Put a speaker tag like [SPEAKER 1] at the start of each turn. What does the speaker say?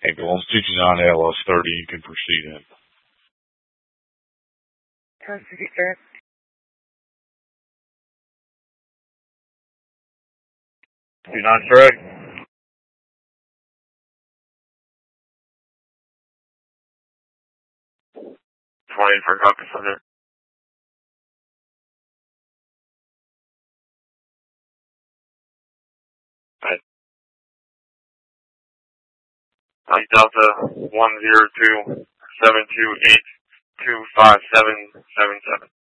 [SPEAKER 1] Ambulance 229 ALS 30, you can proceed in.
[SPEAKER 2] Custody, sir.
[SPEAKER 1] Do not correct.
[SPEAKER 3] 20 for copy, Thunder. Delta 102-728-25777.